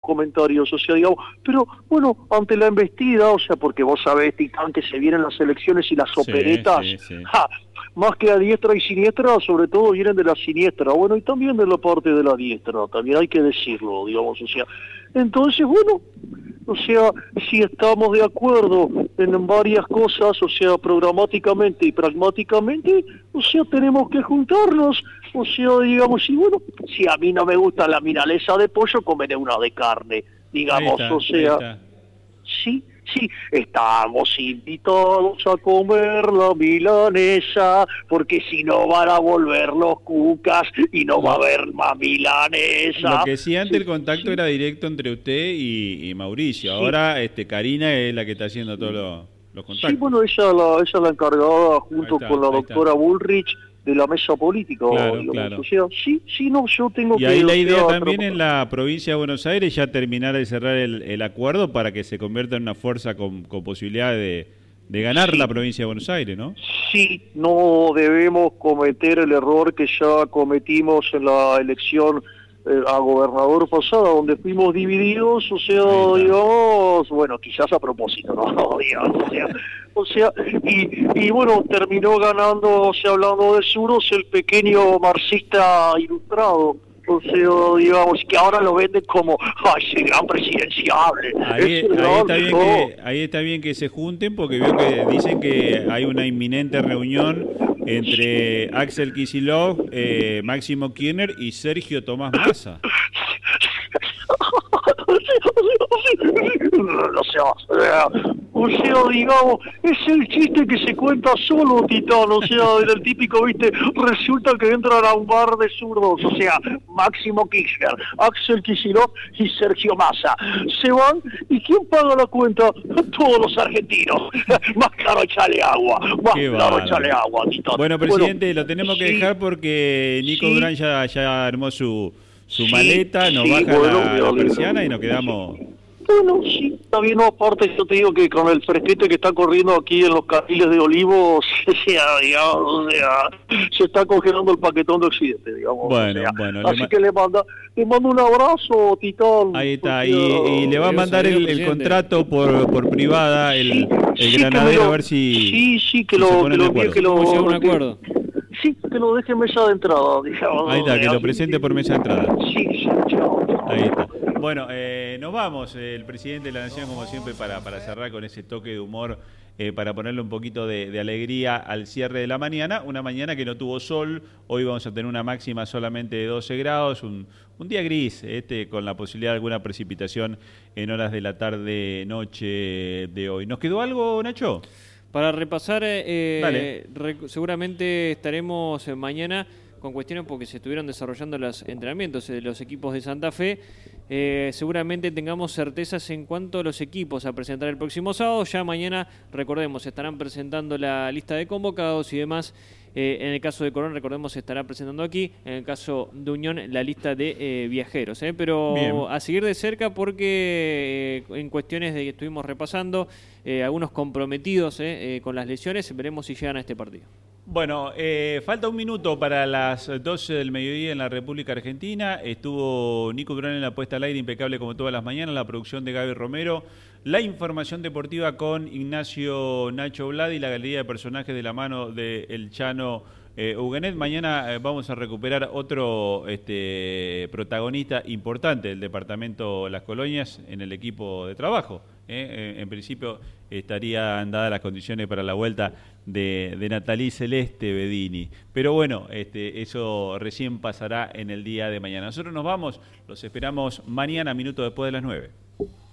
comentarios, o sea, digamos, pero bueno, ante la embestida, o sea, porque vos sabés, Titán, que se vienen las elecciones y las operetas, sí. ¡ja! Más que a diestra y siniestra, sobre todo vienen de la siniestra, bueno, y también de la parte de la diestra, también hay que decirlo, digamos, o sea, entonces, bueno, o sea, si estamos de acuerdo en varias cosas, o sea, programáticamente y pragmáticamente, o sea, tenemos que juntarnos, o sea, digamos, y bueno, si a mí no me gusta la milanesa de pollo, comeré una de carne, digamos, o Ahí sea, está. sí, sí, estamos invitados a comer la milanesa, porque si no van a volver los cucas y no va a Lo, haber más lo milanesa. que sí, antes Sí, el contacto sí, era directo entre usted y Mauricio. sí. Ahora Karina es la que está haciendo todos los Sí, bueno, contactos. ella es la encargada Ahí junto con está, la ahí está. doctora Bullrich de la mesa política, Claro, digamos. O claro. sea, sí, sí, no, yo tengo Y que, ahí o la idea sea, también en la provincia de Buenos Aires ya terminar de cerrar el acuerdo para que se convierta en una fuerza con posibilidad de ganar la sí, provincia de Buenos Aires, ¿no? sí, no debemos cometer el error que ya cometimos en la elección a gobernador pasada, donde fuimos divididos, o sea, Ahí está. digamos, bueno, quizás a propósito, ¿no? Digamos, o sea, y bueno, terminó ganando, o sea, hablando de Suros, el pequeño marxista ilustrado, o sea, digamos, que ahora lo venden como, ay, ese gran presidenciable, ese gran, oh, Ahí está bien que se junten porque veo que dicen que hay una inminente reunión entre Axel Kicillof, Máximo Kirchner y Sergio Tomás Massa. o sea, digamos, es el chiste que se cuenta solo, Titán, o sea, el típico, viste, resulta que entran a un bar de zurdos, o sea, Máximo Kirchner, Axel Kicillof y Sergio Massa, se van, ¿y quién paga la cuenta? Todos los argentinos, más claro echarle agua, más Qué claro bárbaro. echarle agua, Titán. Bueno, presidente, lo tenemos que Sí, dejar porque Nico sí, Durán ya armó su sí, maleta, nos sí, baja bueno, la dale, persiana y nos sí. quedamos. Bueno, sí, está bien, no, aparte yo te digo que con el fresquete que está corriendo aquí en los carriles de Olivos, o sea, digamos, o sea, se está congelando el paquetón de Occidente, digamos, o Bueno, sea, bueno, así que le mando un abrazo, Titán, ahí o está. Y le va a sea, Adiós, mandar adiós, el presidente. contrato por privada, sí, el sí que me granadero, a lo, ver sí, si se que ponen lo de envíe, acuerdo. ¿Cómo llegó a un acuerdo? sí, que lo deje en mesa de entrada, digamos, Ahí o está, que sea, lo presente por mesa de entrada. sí, sí, chao, Ahí está. chao. Bueno, nos vamos, el presidente de la Nación, como siempre, para cerrar con ese toque de humor, para ponerle un poquito de alegría al cierre de la mañana. Una mañana que no tuvo sol, hoy vamos a tener una máxima solamente de 12 grados, un día gris, con la posibilidad de alguna precipitación en horas de la tarde-noche de hoy. ¿Nos quedó algo, Nacho? Para repasar, Dale. seguramente estaremos mañana con cuestiones porque se estuvieron desarrollando los entrenamientos de los equipos de Santa Fe. Seguramente tengamos certezas en cuanto a los equipos a presentar el próximo sábado. Ya mañana, recordemos, estarán presentando la lista de convocados y demás. En el caso de Colón, recordemos, se estará presentando aquí. En el caso de Unión, la lista de viajeros. Pero Bien. a seguir de cerca porque en cuestiones de que estuvimos repasando, algunos comprometidos con las lesiones, veremos si llegan a este partido. Bueno, falta un minuto para las 12 del mediodía en la República Argentina. Estuvo Nico Durán en la puesta al aire, impecable como todas las mañanas, la producción de Gaby Romero, la información deportiva con Ignacio Nacho Vladi y la galería de personajes de la mano de El Chano Huguenet. Mañana vamos a recuperar otro protagonista importante del departamento Las Colonias en el equipo de trabajo. En principio estarían dadas las condiciones para la vuelta de Natalí Celeste Bedini. Pero bueno, eso recién pasará en el día de mañana. Nosotros nos vamos, los esperamos mañana, minuto después de las 9.